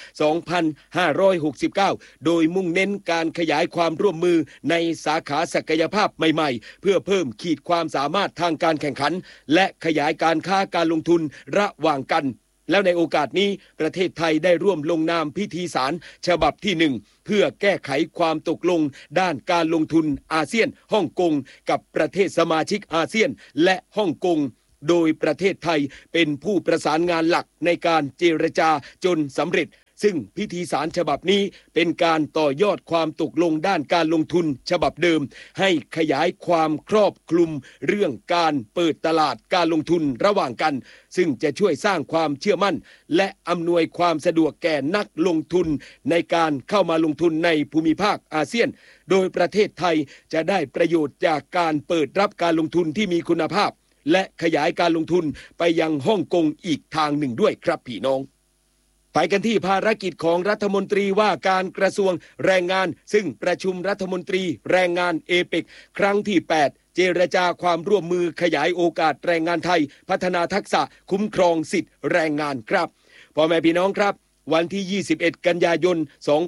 2569 โดยมุ่งเน้นการขยายความร่วมมือในสาขาศักยภาพใหม่ๆเพื่อเพิ่มขีดความสามารถทางการแข่งขันและขยายการค้าการลงทุนระหว่างกันแล้วในโอกาสนี้ประเทศไทยได้ร่วมลงนามพิธีสารฉบับที่1เพื่อแก้ไขความตกลงด้านการลงทุนอาเซียนฮ่องกงกับประเทศสมาชิกอาเซียนและฮ่องกงโดยประเทศไทยเป็นผู้ประสานงานหลักในการเจรจาจนสำเร็จซึ่งพิธีสารฉบับนี้เป็นการต่อยอดความตกลงด้านการลงทุนฉบับเดิมให้ขยายความครอบคลุมเรื่องการเปิดตลาดการลงทุนระหว่างกันซึ่งจะช่วยสร้างความเชื่อมั่นและอำนวยความสะดวกแก่นักลงทุนในการเข้ามาลงทุนในภูมิภาคอาเซียนโดยประเทศไทยจะได้ประโยชน์จากการเปิดรับการลงทุนที่มีคุณภาพและขยายการลงทุนไปยังฮ่องกงอีกทางหนึ่งด้วยครับพี่น้องไปกันที่ภารกิจของรัฐมนตรีว่าการกระทรวงแรงงานซึ่งประชุมรัฐมนตรีแรงงานเอเปกครั้งที่8เจรจาความร่วมมือขยายโอกาสแรงงานไทยพัฒนาทักษะคุ้มครองสิทธิแรงงานครับพ่อแม่พี่น้องครับวันที่ 21 กันยายน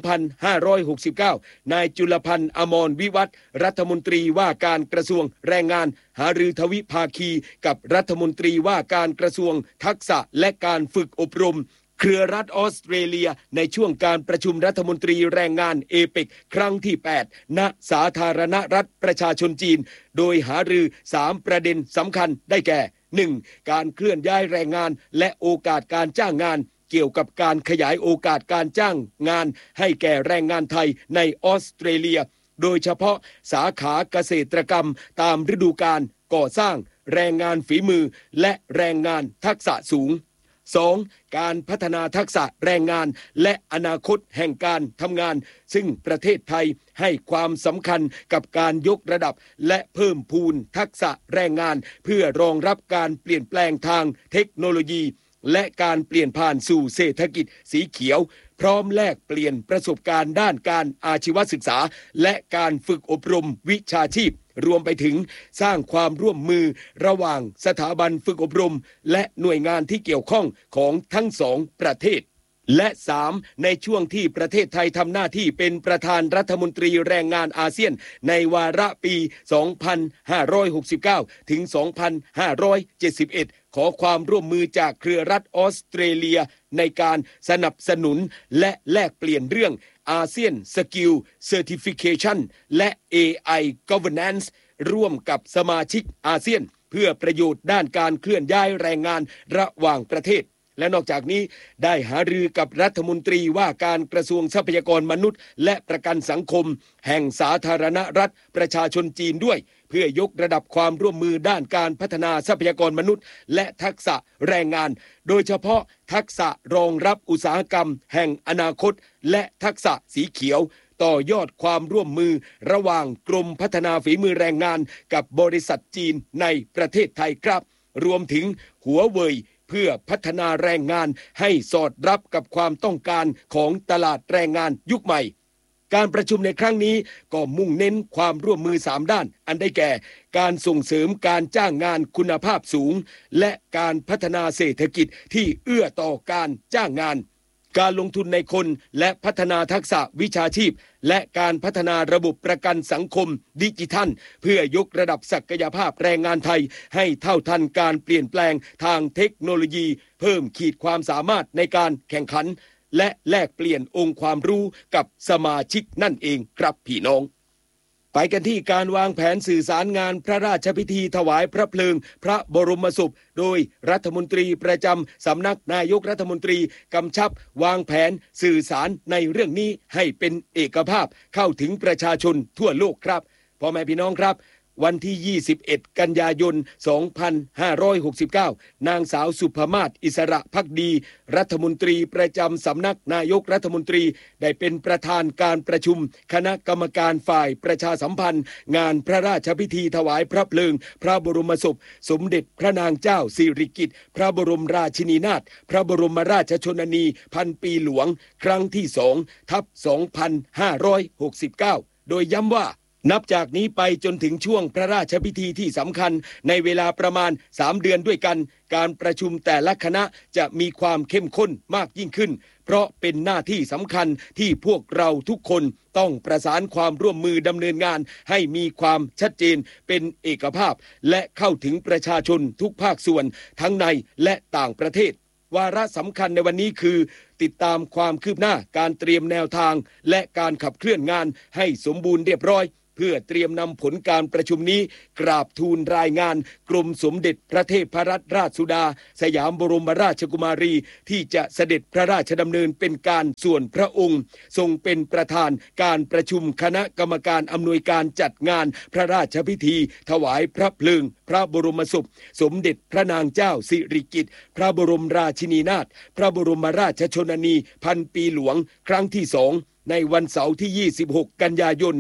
2569 นายจุลพันธ์อมรวิวัฒน์รัฐมนตรีว่าการกระทรวงแรงงานหารือทวิภาคีกับรัฐมนตรีว่าการกระทรวงทักษะและการฝึกอบรมเครือรัฐออสเตรเลียในช่วงการประชุมรัฐมนตรีแรงงานเอเปกครั้งที่8ณสาธารณรัฐประชาชนจีนโดยหารือ3ประเด็นสำคัญได้แก่ 1. การเคลื่อนย้ายแรงงานและโอกาสการจ้างงานเกี่ยวกับการขยายโอกาสการจ้างงานให้แก่แรงงานไทยในออสเตรเลียโดยเฉพาะสาขาเกษตรกรรมตามฤดูกาลก่อสร้างแรงงานฝีมือและแรงงานทักษะสูง 2. การพัฒนาทักษะแรงงานและอนาคตแห่งการทำงานซึ่งประเทศไทยให้ความสำคัญกับการยกระดับและเพิ่มพูนทักษะแรงงานเพื่อรองรับการเปลี่ยนแปลงทางเทคโนโลยีและการเปลี่ยนผ่านสู่เศรษฐกิจสีเขียวพร้อมแลกเปลี่ยนประสบการณ์ด้านการอาชีวศึกษาและการฝึกอบรมวิชาชีพรวมไปถึงสร้างความร่วมมือระหว่างสถาบันฝึกอบรมและหน่วยงานที่เกี่ยวข้องของทั้งสองประเทศและ 3. ในช่วงที่ประเทศไทยทำหน้าที่เป็นประธานรัฐมนตรีแรงงานอาเซียนในวาระปี 2569 ถึง 2571 ขอความร่วมมือจากเครือรัฐออสเตรเลียในการสนับสนุนและแลกเปลี่ยนเรื่องอาเซียนสกิลเซอร์ติฟิเคชันและ AI Governance ร่วมกับสมาชิกอาเซียนเพื่อประโยชน์ด้านการเคลื่อนย้ายแรงงานระหว่างประเทศและนอกจากนี้ได้หารือกับรัฐมนตรีว่าการกระทรวงทรัพยากรมนุษย์และประกันสังคมแห่งสาธารณรัฐประชาชนจีนด้วยเพื่อยกระดับความร่วมมือด้านการพัฒนาทรัพยากรมนุษย์และทักษะแรงงานโดยเฉพาะทักษะรองรับอุตสาหกรรมแห่งอนาคตและทักษะสีเขียวต่อยอดความร่วมมือระหว่างกรมพัฒนาฝีมือแรงงานกับบริษัทจีนในประเทศไทยครับรวมถึงหัวเว่ยเพื่อพัฒนาแรงงานให้สอดรับกับความต้องการของตลาดแรงงานยุคใหม่การประชุมในครั้งนี้ก็มุ่งเน้นความร่วมมือ3ด้านอันได้แก่การส่งเสริมการจ้างงานคุณภาพสูงและการพัฒนาเศรษฐกิจที่เอื้อต่อการจ้างงานการลงทุนในคนและพัฒนาทักษะวิชาชีพและการพัฒนาระบบประกันสังคมดิจิทัลเพื่อยกระดับศักยภาพแรงงานไทยให้เท่าทันการเปลี่ยนแปลงทางเทคโนโลยีเพิ่มขีดความสามารถในการแข่งขันและแลกเปลี่ยนองค์ความรู้กับสมาชิกนั่นเองครับพี่น้องไปกันที่การวางแผนสื่อสารงานพระราชพิธีถวายพระเพลิงพระบรมศพโดยรัฐมนตรีประจำสำนักนายกรัฐมนตรีกำชับวางแผนสื่อสารในเรื่องนี้ให้เป็นเอกภาพเข้าถึงประชาชนทั่วโลกครับพ่อแม่พี่น้องครับวันที่21กันยายน2569นางสาวสุภมาศอิสระภักดีรัฐมนตรีประจำสำนักนายกรัฐมนตรีได้เป็นประธานการประชุมคณะกรรมการฝ่ายประชาสัมพันธ์งานพระราชพิธีถวายพระเพลิงพระบรมศพสมเด็จพระนางเจ้าสิริกิติ์พระบรมราชินีนาถพระบรมราชชนนีพันปีหลวงครั้งที่2/2569โดยย้ำว่านับจากนี้ไปจนถึงช่วงพระราชพิธีที่สำคัญในเวลาประมาณ3เดือนด้วยกันการประชุมแต่ละคณะจะมีความเข้มข้นมากยิ่งขึ้นเพราะเป็นหน้าที่สำคัญที่พวกเราทุกคนต้องประสานความร่วมมือดำเนินงานให้มีความชัดเจนเป็นเอกภาพและเข้าถึงประชาชนทุกภาคส่วนทั้งในและต่างประเทศวาระสำคัญในวันนี้คือติดตามความคืบหน้าการเตรียมแนวทางและการขับเคลื่อนงานให้สมบูรณ์เรียบร้อยเพื่อเตรียมนำผลการประชุมนี้กราบทูลรายงานกรมสมเด็จพระเทพรัตนราชสุดาสยามบรมราชกุมารีที่จะเสด็จพระราชดำเนินเป็นการส่วนพระองค์ทรงเป็นประธานการประชุมคณะกรรมการอำนวยการจัดงานพระราชพิธีถวายพระเพลิงพระบรมศพสมเด็จพระนางเจ้าสิริกิติ์พระบรมราชินีนาถพระบรมราชชนนีพันปีหลวงครั้งที่2ในวันเสาร์ที่26กันยายน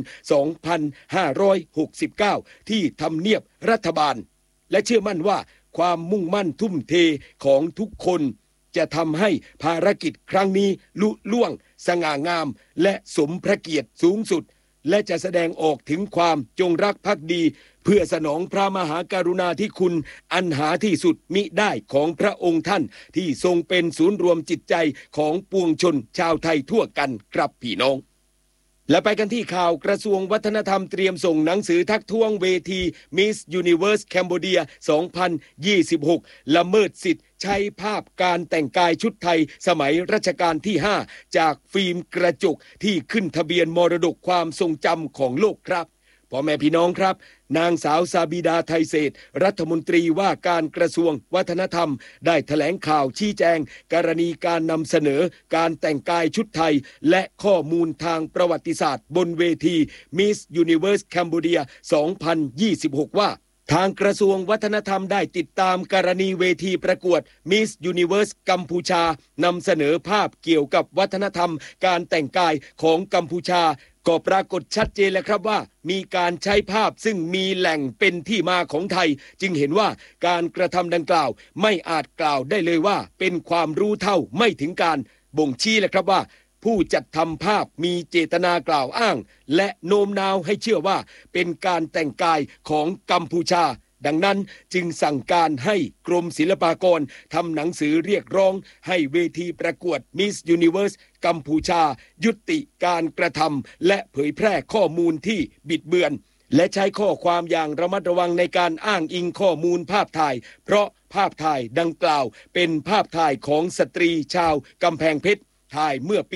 2569ที่ทำเนียบรัฐบาลและเชื่อมั่นว่าความมุ่งมั่นทุ่มเทของทุกคนจะทำให้ภารกิจครั้งนี้ลุล่วงสง่างามและสมพระเกียรติสูงสุดและจะแสดงออกถึงความจงรักภักดีเพื่อสนองพระมหากรุณาธิคุณอันหาที่สุดมิได้ของพระองค์ท่านที่ทรงเป็นศูนย์รวมจิตใจของปวงชนชาวไทยทั่วกันครับพี่น้องและไปกันที่ข่าวกระทรวงวัฒนธรรมเตรียมส่งหนังสือทักท้วงเวที Miss Universe Cambodia 2026 ละเมิดสิทธิ์ใช้ภาพการแต่งกายชุดไทยสมัยรัชกาลที่5จากฟิล์มกระจกที่ขึ้นทะเบียนมรดกความทรงจำของโลกครับพ่อแม่พี่น้องครับนางสาวซาบิดาไทยเศรษฐ์รัฐมนตรีว่าการกระทรวงวัฒนธรรมได้แถลงข่าวชี้แจงกรณีการนำเสนอการแต่งกายชุดไทยและข้อมูลทางประวัติศาสตร์บนเวที Miss Universe Cambodia 2026 ว่าทางกระทรวงวัฒนธรรมได้ติดตามกรณีเวทีประกวด Miss Universe กัมพูชานำเสนอภาพเกี่ยวกับวัฒนธรรมการแต่งกายของกัมพูชาก็ปรากฏชัดเจนแล้วครับว่ามีการใช้ภาพซึ่งมีแหล่งเป็นที่มาของไทยจึงเห็นว่าการกระทำดังกล่าวไม่อาจกล่าวได้เลยว่าเป็นความรู้เท่าไม่ถึงการบ่งชี้เลยครับว่าผู้จัดทำภาพมีเจตนากล่าวอ้างและโน้มน้าวให้เชื่อว่าเป็นการแต่งกายของกัมพูชาดังนั้นจึงสั่งการให้กรมศิลปากรทำหนังสือเรียกร้องให้เวทีประกวด Miss Universe กัมพูชายุติการกระทำและเผยแพร่ข้อมูลที่บิดเบือนและใช้ข้อความอย่างระมัดระวังในการอ้างอิงข้อมูลภาพถ่ายเพราะภาพถ่ายดังกล่าวเป็นภาพถ่ายของสตรีชาวกำแพงเพชรถ่ายเมื่อปี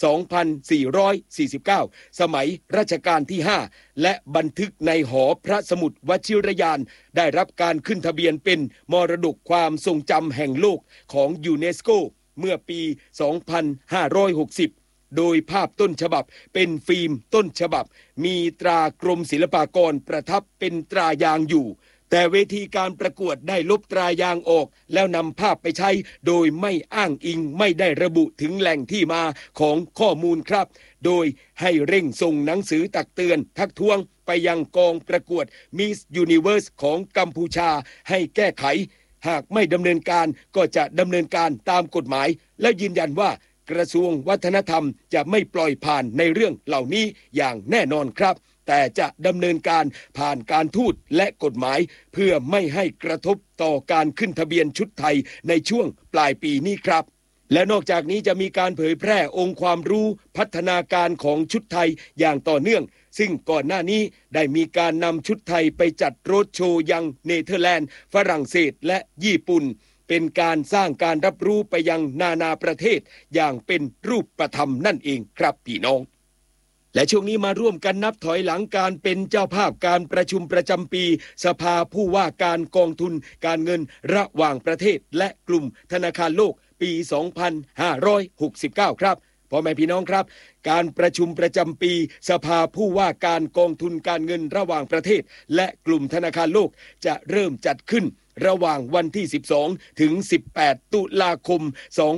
2449 สมัยรัชกาลที่ 5 และบันทึกในหอพระสมุดวชิรยานได้รับการขึ้นทะเบียนเป็นมรดกความทรงจำแห่งโลกของยูเนสโกเมื่อปี 2560 โดยภาพต้นฉบับเป็นฟิล์มต้นฉบับมีตรากรมศิลปากรประทับเป็นตรายางอยู่แต่เวทีการประกวดได้ลบตรายางออกแล้วนำภาพไปใช้โดยไม่อ้างอิงไม่ได้ระบุถึงแหล่งที่มาของข้อมูลครับโดยให้เร่งส่งหนังสือตักเตือนทักท้วงไปยังกองประกวด Miss Universe ของกัมพูชาให้แก้ไขหากไม่ดำเนินการก็จะดำเนินการตามกฎหมายและยืนยันว่ากระทรวงวัฒนธรรมจะไม่ปล่อยผ่านในเรื่องเหล่านี้อย่างแน่นอนครับแต่จะดำเนินการผ่านการทูตและกฎหมายเพื่อไม่ให้กระทบต่อการขึ้นทะเบียนชุดไทยในช่วงปลายปีนี้ครับและนอกจากนี้จะมีการเผยแพร่องค์ความรู้พัฒนาการของชุดไทยอย่างต่อเนื่องซึ่งก่อนหน้านี้ได้มีการนำชุดไทยไปจัดโรดโชว์ยังเนเธอร์แลนด์ฝรั่งเศสและญี่ปุ่นเป็นการสร้างการรับรู้ไปยังนานาประเทศอย่างเป็นรูปธรรมนั่นเองครับพี่น้องและช่วงนี้มาร่วมกันนับถอยหลังการเป็นเจ้าภาพการประชุมประจำปีสภาผู้ว่าการกองทุนการเงินระหว่างประเทศและกลุ่มธนาคารโลกปี 2569 ครับพ่อแม่พี่น้องครับการประชุมประจำปีสภาผู้ว่าการกองทุนการเงินระหว่างประเทศและกลุ่มธนาคารโลกจะเริ่มจัดขึ้นระหว่างวันที่12ถึง18ตุลาคม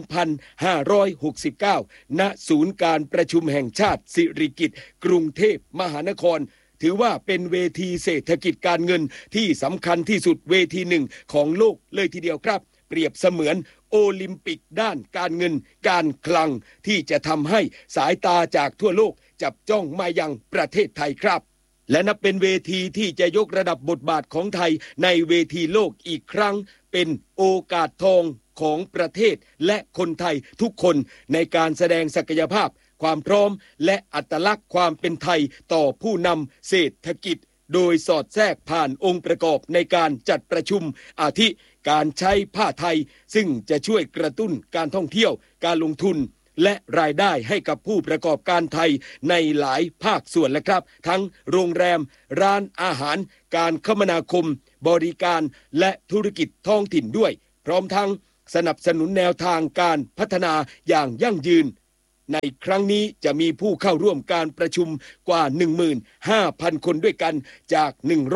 2569ณศูนย์การประชุมแห่งชาติสิริกิติ์กรุงเทพมหานครถือว่าเป็นเวทีเศรษฐกิจการเงินที่สำคัญที่สุดเวทีหนึ่งของโลกเลยทีเดียวครับเปรียบเสมือนโอลิมปิกด้านการเงินการคลังที่จะทำให้สายตาจากทั่วโลกจับจ้องมายังประเทศไทยครับและนับเป็นเวทีที่จะยกระดับบทบาทของไทยในเวทีโลกอีกครั้งเป็นโอกาสทองของประเทศและคนไทยทุกคนในการแสดงศักยภาพความพร้อมและอัตลักษณ์ความเป็นไทยต่อผู้นำเศรษฐกิจโดยสอดแทรกผ่านองค์ประกอบในการจัดประชุมอาทิการใช้ผ้าไทยซึ่งจะช่วยกระตุ้นการท่องเที่ยวการลงทุนและรายได้ให้กับผู้ประกอบการไทยในหลายภาคส่วนและครับทั้งโรงแรมร้านอาหารการคมนาคมบริการและธุรกิจท้องถิ่นด้วยพร้อมทั้งสนับสนุนแนวทางการพัฒนาอย่างยั่งยืนในครั้งนี้จะมีผู้เข้าร่วมการประชุมกว่า 15,000 คนด้วยกันจาก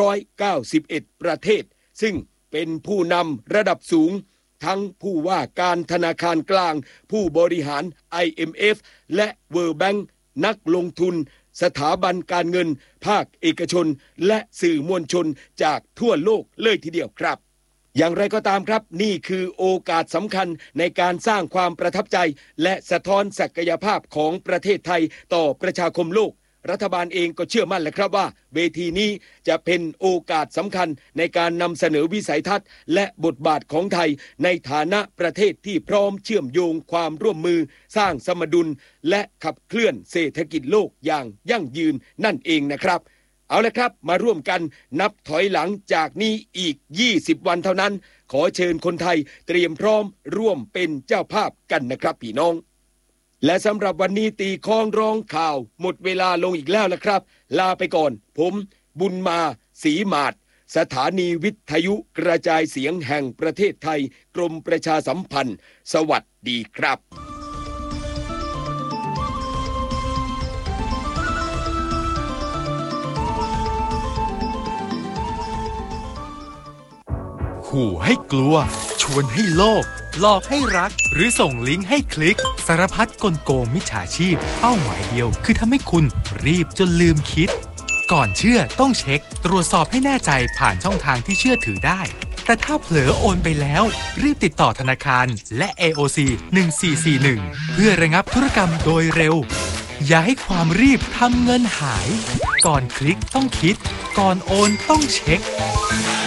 191ประเทศซึ่งเป็นผู้นำระดับสูงทั้งผู้ว่าการธนาคารกลางผู้บริหาร IMF และ World Bank นักลงทุนสถาบันการเงินภาคเอกชนและสื่อมวลชนจากทั่วโลกเลยทีเดียวครับอย่างไรก็ตามครับนี่คือโอกาสสำคัญในการสร้างความประทับใจและสะท้อนศักยภาพของประเทศไทยต่อประชาคมโลกรัฐบาลเองก็เชื่อมั่นแหละครับว่าเวทีนี้จะเป็นโอกาสสำคัญในการนำเสนอวิสัยทัศน์และบทบาทของไทยในฐานะประเทศที่พร้อมเชื่อมโยงความร่วมมือสร้างสมดุลและขับเคลื่อนเศรษฐกิจโลกอย่างยั่งยืนนั่นเองนะครับเอาละครับมาร่วมกันนับถอยหลังจากนี้อีก20วันเท่านั้นขอเชิญคนไทยเตรียมพร้อมร่วมเป็นเจ้าภาพกันนะครับพี่น้องและสำหรับวันนี้ตีคล้องร้องข่าวหมดเวลาลงอีกแล้วละครับลาไปก่อนผมบุญมาศรีมาศสถานีวิทยุกระจายเสียงแห่งประเทศไทยกรมประชาสัมพันธ์สวัสดีครับขู่ให้กลัวชวนให้โลภหลอกให้รักหรือส่งลิงก์ให้คลิกสารพัดกลโกงมิจฉาชีพเป้าหมายเดียวคือทำให้คุณรีบจนลืมคิดก่อนเชื่อต้องเช็คตรวจสอบให้แน่ใจผ่านช่องทางที่เชื่อถือได้แต่ถ้าเผลอโอนไปแล้วรีบติดต่อธนาคารและ AOC 1441เพื่อระงับธุรกรรมโดยเร็วอย่าให้ความรีบทำเงินหายก่อนคลิกต้องคิดก่อนโอนต้องเช็ค